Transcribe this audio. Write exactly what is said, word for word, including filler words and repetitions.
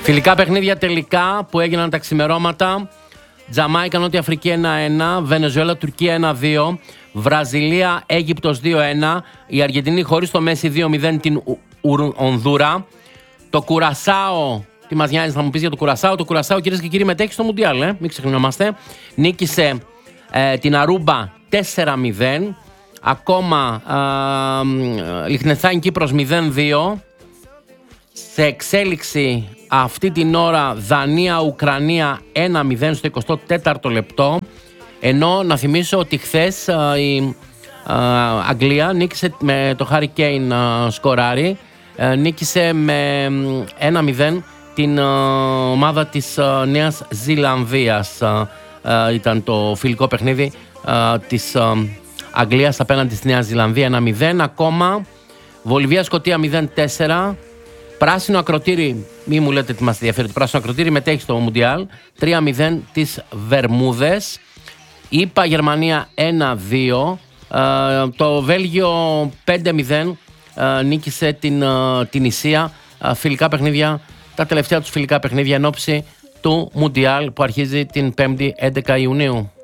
Φιλικά παιχνίδια τελικά που έγιναν τα ξημερώματα. Τζαμάικα, Νότια Αφρική ένα ένα, Βενεζουέλα, Τουρκία ένα δύο, Βραζιλία, Αίγυπτος δύο ένα, η Αργεντινή χωρίς το Μέση δύο μηδέν την Ονδούρα. Το Κουρασάο, τι μας νοιάζει θα μου πεις για το Κουρασάο, το Κουρασάο κυρίες και κύριοι μετέχει στο Μουντιάλ, ε? Μην ξεχνιόμαστε. Νίκησε ε, την Αρούμπα τέσσερα μηδέν, ακόμα ε, Λιχτενστάιν Κύπρος μηδέν δύο. Σε εξέλιξη αυτή την ώρα Δανία-Ουκρανία ένα μηδέν στο εικοστό τέταρτο λεπτό. Ενώ να θυμίσω ότι χθες α, η α, Αγγλία νίκησε με το Harry Kane α, σκοράρι. Α, νίκησε με ένα μηδέν την α, ομάδα της α, Νέας Ζηλανδίας. Α, α, ήταν το φιλικό παιχνίδι α, της α, Αγγλίας απέναντι στη Νέα Ζηλανδία ένα μηδέν. Ακόμα Βολιβία-Σκωτία μηδέν τέσσερα. Πράσινο ακροτήρι, μη μου λέτε τι μας ενδιαφέρει, το πράσινο ακροτήρι μετέχει στο Μουντιάλ, τρία μηδέν τις Βερμούδες. ΗΠΑ Γερμανία ένα δύο, ε, το Βέλγιο πέντε μηδέν ε, νίκησε την, ε, την Ισία. Ε, φιλικά παιχνίδια, τα τελευταία τους φιλικά παιχνίδια εν ώψη του Μουντιάλ που αρχίζει την πέμπτη έντεκα Ιουνίου.